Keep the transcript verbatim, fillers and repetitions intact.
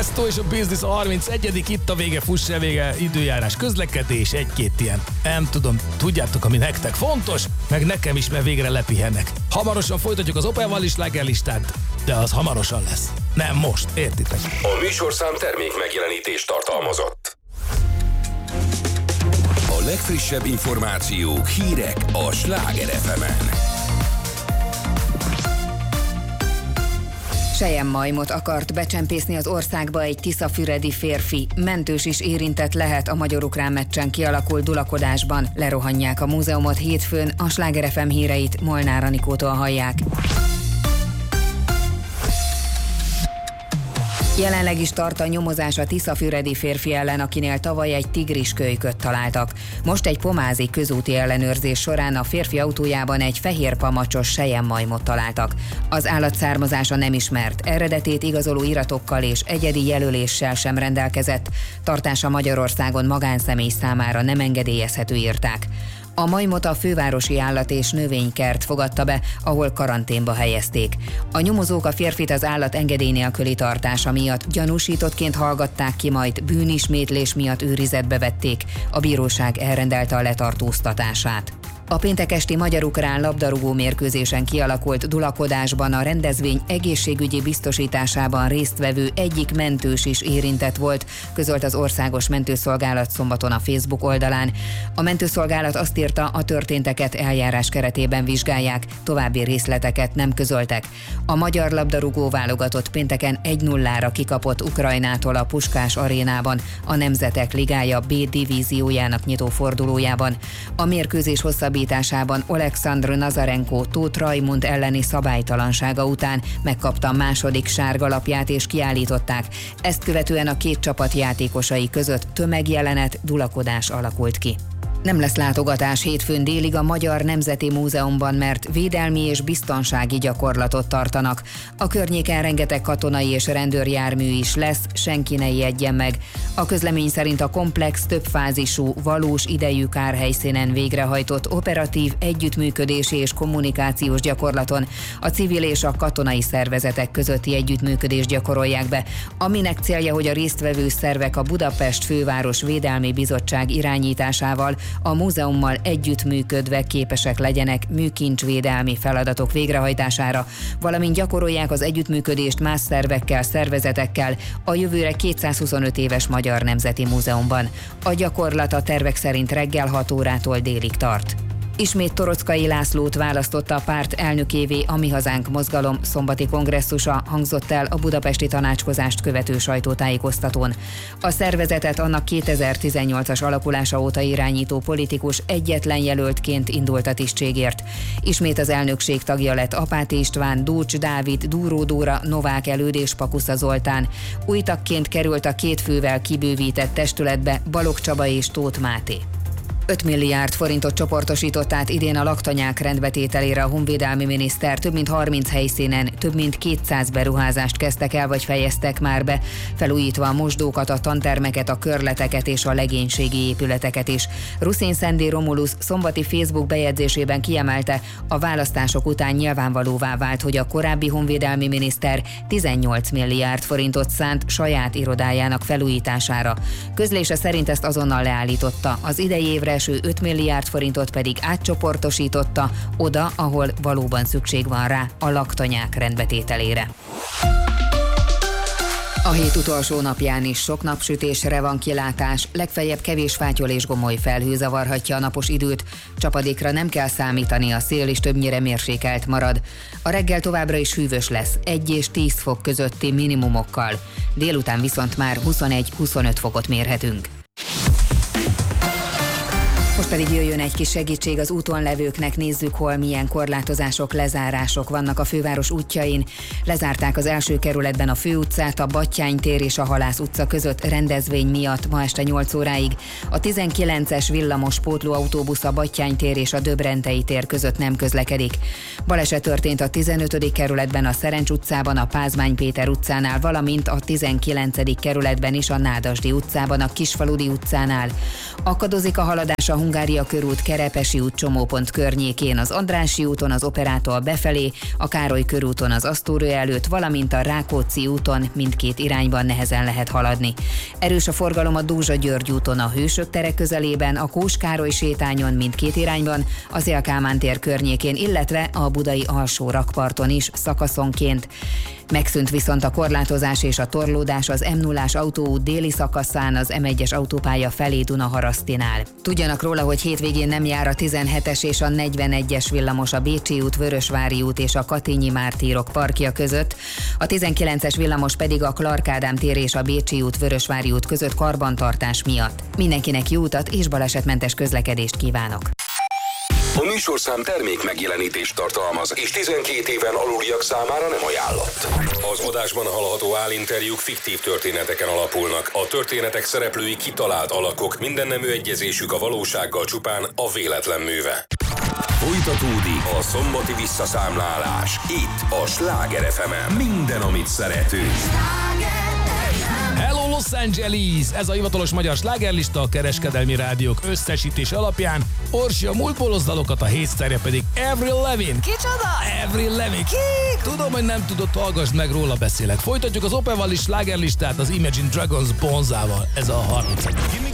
Tiesto és a Business a harmincegyedik itt a vége, fuss el vége, időjárás, közlekedés, egy-két ilyen, nem tudom, tudjátok, ami nektek fontos, meg nekem is, mert végre lepihennek. Hamarosan folytatjuk az Opelval is slágerlistát, de az hamarosan lesz. Nem most, értitek? A műsorszám termék megjelenítést tartalmazott. A legfrissebb információk, hírek a Sláger ef emen. Selyemmajmot akart becsempészni az országba egy tiszafüredi férfi. Mentős is érintett lehet a magyar-ukrán meccsen kialakult dulakodásban. Lerohanják a múzeumot hétfőn, a Sláger ef em híreit Molnár Anikótól hallják. Jelenleg is tart a nyomozás a tiszafüredi férfi ellen, akinél tavaly egy tigriskölyköt találtak. Most egy pomázi közúti ellenőrzés során a férfi autójában egy fehér pamacsos selyemmajmot találtak. Az állat származása nem ismert, eredetét igazoló iratokkal és egyedi jelöléssel sem rendelkezett. Tartása Magyarországon magánszemély számára nem engedélyezhető, írták. A majmot a fővárosi állat- és növénykert fogadta be, ahol karanténba helyezték. A nyomozók a férfit az állat engedély nélküli tartása miatt gyanúsítottként hallgatták ki, majd bűnismétlés miatt őrizetbe vették. A bíróság elrendelte a letartóztatását. A péntek esti magyar-ukrán labdarúgó mérkőzésen kialakult dulakodásban a rendezvény egészségügyi biztosításában résztvevő egyik mentős is érintett volt, közölt az Országos Mentőszolgálat szombaton a Facebook oldalán. A mentőszolgálat azt írta, a történteket eljárás keretében vizsgálják, további részleteket nem közöltek. A magyar labdarúgó válogatott pénteken egy nullára kikapott Ukrajnától a Puskás arénában, a Nemzetek Ligája B divíziójának nyitó fordulójában. A mérkőzés hosszabb Oleksandr Nazarenko Tóth Rajmund elleni szabálytalansága után megkapta a második sárgalapját és kiállították. Ezt követően a két csapat játékosai között tömegjelenet, dulakodás alakult ki. Nem lesz látogatás hétfőn délig a Magyar Nemzeti Múzeumban, mert védelmi és biztonsági gyakorlatot tartanak. A környéken rengeteg katonai és rendőrjármű is lesz, senki ne ijedjen meg. A közlemény szerint a komplex, többfázisú, valós idejű kárhelyszínen végrehajtott operatív együttműködési és kommunikációs gyakorlaton a civil és a katonai szervezetek közötti együttműködést gyakorolják be, aminek célja, hogy a résztvevő szervek a Budapest Főváros Védelmi Bizottság irányításával a múzeummal együttműködve képesek legyenek műkincsvédelmi feladatok végrehajtására, valamint gyakorolják az együttműködést más szervekkel, szervezetekkel a jövőre kétszázhuszonöt éves Magyar Nemzeti Múzeumban. A gyakorlat a tervek szerint reggel hat órától délig tart. Ismét Torockai Lászlót választotta a párt elnökévé a Mi Hazánk mozgalom szombati kongresszusa, hangzott el a budapesti tanácskozást követő sajtótájékoztatón. A szervezetet annak kétezer-tizennyolcas alakulása óta irányító politikus egyetlen jelöltként indult a tisztségért. Ismét az elnökség tagja lett Apáti István, Dócs Dávid, Dúró Dóra, Novák Előd és Pakusza Zoltán. Új tagként került a két fővel kibővített testületbe Balogh Csaba és Tóth Máté. öt milliárd forintot csoportosított át idén a laktanyák rendbetételére a honvédelmi miniszter. Több mint harminc helyszínen több mint kétszáz beruházást kezdtek el vagy fejeztek már be, felújítva a mosdókat, a tantermeket, a körleteket és a legénységi épületeket is. Ruszin Szendi Romulus szombati Facebook bejegyzésében kiemelte, a választások után nyilvánvalóvá vált, hogy a korábbi honvédelmi miniszter tizennyolc milliárd forintot szánt saját irodájának felújítására. Közlése szerint ezt azonnal leállította, az idei évre eső öt milliárd forintot pedig átcsoportosította oda, ahol valóban szükség van rá, a laktanyák rendbetételére. A hét utolsó napján is sok napsütésre van kilátás, legfeljebb kevés fátyol és gomoly felhő zavarhatja a napos időt, csapadékra nem kell számítani, a szél is többnyire mérsékelt marad. A reggel továbbra is hűvös lesz, egy és tíz fok közötti minimumokkal, délután viszont már huszonegy-huszonöt fokot mérhetünk. Most pedig jöjjön egy kis segítség az úton levőknek, nézzük, hol milyen korlátozások, lezárások vannak a főváros útjain. Lezárták az első kerületben a Főutcát, a Batthyány tér és a Halász utca között rendezvény miatt ma este nyolc óráig. A tizenkilences villamos pótlóautóbusz a Batthyány tér és a Döbrentei tér között nem közlekedik. Baleset történt a tizenötödik kerületben a Szerencs utcában, a Pázmány Péter utcánál, valamint a tizenkilencedik kerületben is a Nádasdy utcában, a Kisfaludy utcánál. Akadozik a haladás a Hungária Kaposvári körút, Kerepesi út csomópont környékén, az Andrássy úton az Operától befelé, a Károly körúton az Asztória előtt, valamint a Rákóczi úton mindkét irányban nehezen lehet haladni. Erős a forgalom a Dózsa-György úton a Hősök tere közelében, a Kós-Károly sétányon mindkét irányban, az Él-Kálmán tér környékén, illetve a budai alsó rakparton is szakaszonként. Megszűnt viszont a korlátozás és a torlódás az M nullás autóút déli szakaszán, az M egyes autópálya felé Dunaharasztinál. Tudjanak róla, hogy hétvégén nem jár a tizenhetes és a negyvenegyes villamos a Bécsi út, Vörösvári út és a Katényi Mártírok parkja között, a tizenkilences villamos pedig a Clark Ádám tér és a Bécsi út, Vörösvári út között karbantartás miatt. Mindenkinek jó utat és balesetmentes közlekedést kívánok! A műsorszám termék megjelenítést tartalmaz, és tizenkét éven aluliak számára nem ajánlott. Az adásban hallható állinterjúk fiktív történeteken alapulnak. A történetek szereplői kitalált alakok, minden nemű egyezésük a valósággal csupán a véletlen műve. Folytatódik a szombati visszaszámlálás, itt a Sláger ef emen. Minden, amit szeretünk. Hello Los Angeles! Ez a hivatalos magyar slágerlista a kereskedelmi rádiók összesítés alapján. Orsi a múltból dalokat, a hétszerje pedig Avril Lavigne. Kicsoda? Avril Lavigne. Ki? Tudom, hogy nem tudod, hallgass meg, róla beszélek. Folytatjuk az Opeval is slágerlistát az Imagine Dragons Bonzával. Ez a harminc.